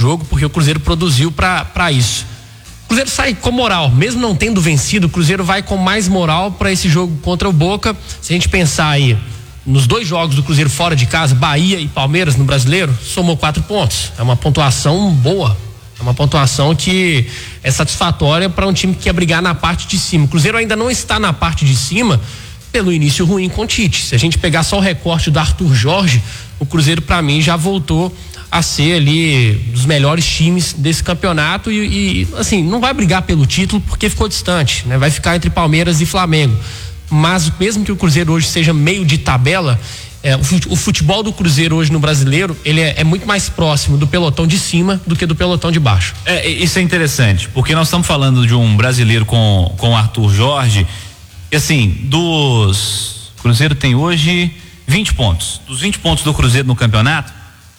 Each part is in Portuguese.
jogo, porque o Cruzeiro produziu para isso. O Cruzeiro sai com moral, mesmo não tendo vencido, o Cruzeiro vai com mais moral para esse jogo contra o Boca. Se a gente pensar aí nos 2 jogos do Cruzeiro fora de casa, Bahia e Palmeiras no Brasileiro, somou 4 pontos. É uma pontuação boa. É uma pontuação que é satisfatória para um time que quer brigar na parte de cima. O Cruzeiro ainda não está na parte de cima pelo início ruim com o Tite. Se a gente pegar só o recorte do Arthur Jorge, o Cruzeiro para mim já voltou a ser ali dos melhores times desse campeonato e assim, não vai brigar pelo título porque ficou distante, né? Vai ficar entre Palmeiras e Flamengo. Mas mesmo que o Cruzeiro hoje seja meio de tabela, o futebol do Cruzeiro hoje no Brasileiro, ele é muito mais próximo do pelotão de cima do que do pelotão de baixo. Isso é interessante, porque nós estamos falando de um brasileiro com Arthur Jorge, e assim, o Cruzeiro tem hoje 20 pontos. Dos 20 pontos do Cruzeiro no campeonato,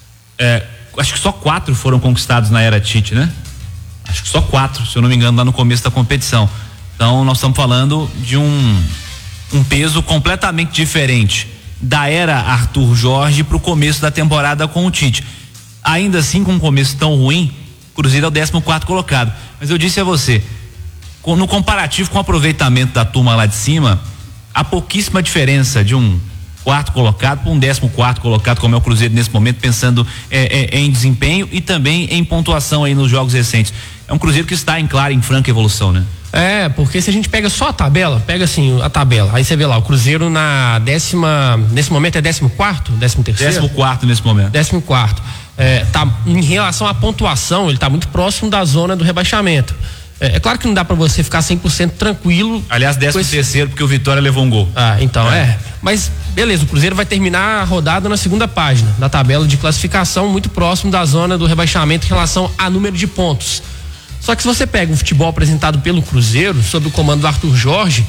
acho que só 4 foram conquistados na era Tite, né? Acho que só 4, se eu não me engano, lá no começo da competição. Então nós estamos falando de um peso completamente diferente da era Arthur Jorge pro começo da temporada com o Tite. Ainda assim, com um começo tão ruim, o Cruzeiro é o 14º colocado. Mas eu disse a você, no comparativo com o aproveitamento da turma lá de cima, há pouquíssima diferença de um 4º colocado para um 14º colocado, como é o Cruzeiro nesse momento, pensando em desempenho e também em pontuação aí nos jogos recentes. É um Cruzeiro que está em clara, em franca evolução, né? Porque se a gente pega só a tabela, pega assim a tabela, aí você vê lá, o Cruzeiro nesse momento é 14º, 13º? 14º nesse momento. 14º. Tá, em relação à pontuação, ele tá muito próximo da zona do rebaixamento. É claro que não dá pra você ficar 100% tranquilo. Aliás, 13º, porque o Vitória levou um gol. Mas beleza, o Cruzeiro vai terminar a rodada na segunda página da tabela de classificação, muito próximo da zona do rebaixamento em relação a número de pontos. Só que se você pega um futebol apresentado pelo Cruzeiro, sob o comando do Arthur Jorge,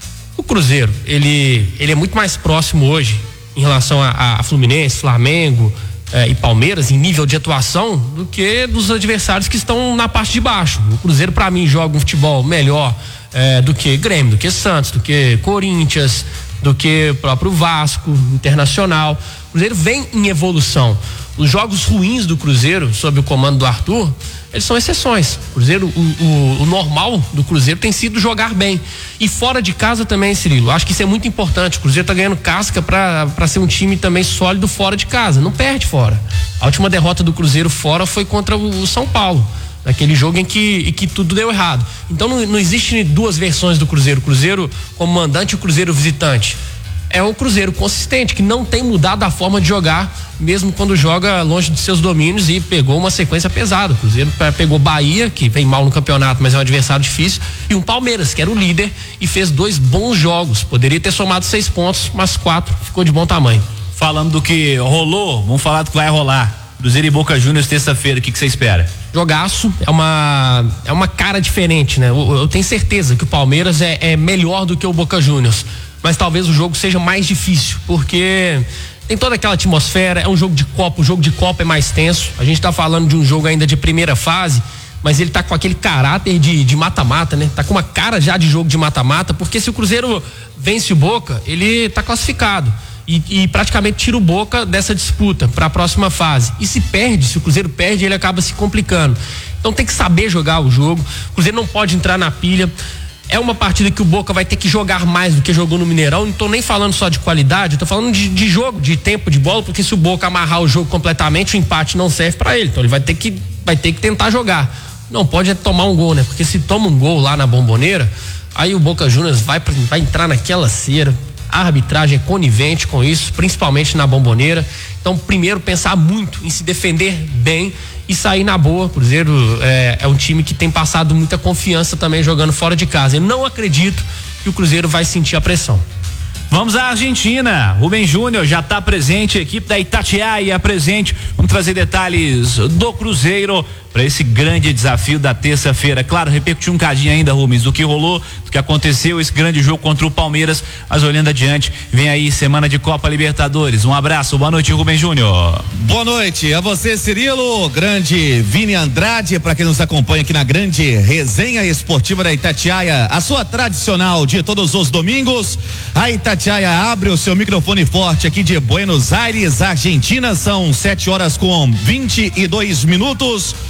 o Cruzeiro, ele é muito mais próximo hoje em relação a Fluminense, Flamengo e Palmeiras em nível de atuação do que dos adversários que estão na parte de baixo. O Cruzeiro, para mim, joga um futebol melhor do que Grêmio, do que Santos, do que Corinthians, do que o próprio Vasco, Internacional. O Cruzeiro vem em evolução. Os jogos ruins do Cruzeiro, sob o comando do Arthur, eles são exceções. O Cruzeiro, o normal do Cruzeiro tem sido jogar bem. E fora de casa também, Cirilo. Acho que isso é muito importante. O Cruzeiro tá ganhando casca para ser um time também sólido fora de casa. Não perde fora. A última derrota do Cruzeiro fora foi contra o São Paulo. Naquele jogo em que tudo deu errado. Então não existe 2 versões do Cruzeiro. O Cruzeiro como mandante e o Cruzeiro visitante. É um Cruzeiro consistente, que não tem mudado a forma de jogar, mesmo quando joga longe de seus domínios, e pegou uma sequência pesada. O Cruzeiro pegou Bahia, que vem mal no campeonato, mas é um adversário difícil, e um Palmeiras, que era o líder, e fez 2 bons jogos. Poderia ter somado 6 pontos, mas 4 ficou de bom tamanho. Falando do que rolou, vamos falar do que vai rolar. Cruzeiro e Boca Juniors terça-feira, o que você espera? Jogaço, é uma cara diferente, né? Eu tenho certeza que o Palmeiras é melhor do que o Boca Juniors, mas talvez o jogo seja mais difícil, porque tem toda aquela atmosfera, é um jogo de Copa, o jogo de Copa é mais tenso. A gente tá falando de um jogo ainda de primeira fase, mas ele tá com aquele caráter de mata-mata, né? Tá com uma cara já de jogo de mata-mata, porque se o Cruzeiro vence o Boca, ele tá classificado e praticamente tira o Boca dessa disputa para a próxima fase. E se o Cruzeiro perde, ele acaba se complicando. Então tem que saber jogar o jogo. O Cruzeiro não pode entrar na pilha. É uma partida que o Boca vai ter que jogar mais do que jogou no Mineirão. Não tô nem falando só de qualidade, eu tô falando de jogo, de tempo de bola, porque se o Boca amarrar o jogo completamente, o empate não serve para ele. Então ele vai ter que tentar jogar. Não pode tomar um gol, né? Porque se toma um gol lá na Bomboneira, aí o Boca Juniors vai entrar naquela cera. A arbitragem é conivente com isso, principalmente na Bomboneira. Então, primeiro, pensar muito em se defender bem e sair na boa. O Cruzeiro é um time que tem passado muita confiança também jogando fora de casa. Eu não acredito que o Cruzeiro vai sentir a pressão. Vamos à Argentina. Rubem Júnior já está presente, a equipe da Itatiaia presente. Vamos trazer detalhes do Cruzeiro para esse grande desafio da terça-feira. Claro, repercutir um cadinho ainda, Rubens, do que rolou, do que aconteceu, esse grande jogo contra o Palmeiras, mas olhando adiante, vem aí semana de Copa Libertadores. Um abraço, boa noite, Rubem Júnior. Boa noite a você, Cirilo, grande Vini Andrade, para quem nos acompanha aqui na grande resenha esportiva da Itatiaia, a sua tradicional de todos os domingos. A Itatiaia abre o seu microfone forte aqui de Buenos Aires, Argentina. São 7 horas com 22 minutos.